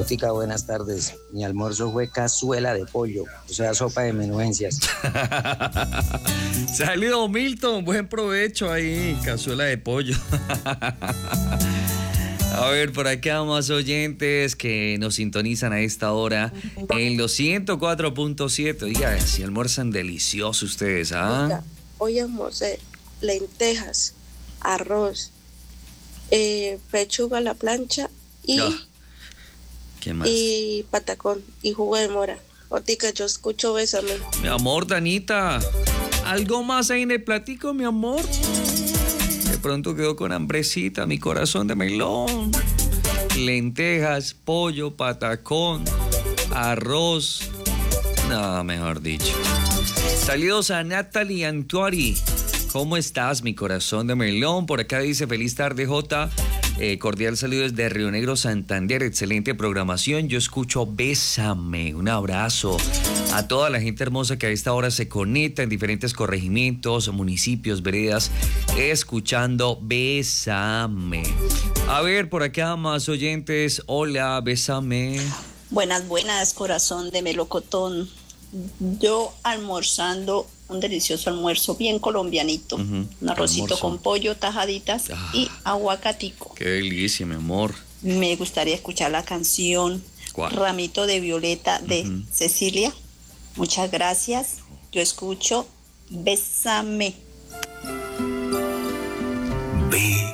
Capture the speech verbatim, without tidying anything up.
Jotica, buenas tardes. Mi almuerzo fue cazuela de pollo, o sea, sopa de menudencias. Saludos, Milton, buen provecho ahí, cazuela de pollo. A ver, por acá más oyentes que nos sintonizan a esta hora en los ciento cuatro punto siete. Oiga, si almuerzan delicioso ustedes, ¿ah? Oiga, hoy almorcé lentejas, arroz, eh, pechuga a la plancha y, oh, ¿qué más? y patacón y jugo de mora. Otica, yo escucho Bésame. Mi amor, Danita, ¿algo más ahí en el platico, mi amor? De pronto quedó con hambrecita mi corazón de melón. Lentejas, pollo, patacón, arroz. No, mejor dicho. Saludos a Natalie Antuari. ¿Cómo estás, mi corazón de melón? Por acá dice, feliz tarde, Jota. Eh, cordial saludo desde Río Negro, Santander. Excelente programación. Yo escucho Bésame. Un abrazo a toda la gente hermosa que a esta hora se conecta en diferentes corregimientos, municipios, veredas, escuchando Bésame. A ver, por acá más oyentes. Hola, Bésame. Buenas, buenas, corazón de melocotón. Yo almorzando un delicioso almuerzo bien colombianito. Uh-huh. Un arrocito almuerzo con pollo, tajaditas ah, y aguacatico. Qué delicia, mi amor. Me gustaría escuchar la canción ¿Cuál? Ramito de Violeta de uh-huh. Cecilia. Muchas gracias. Yo escucho Bésame. Bésame.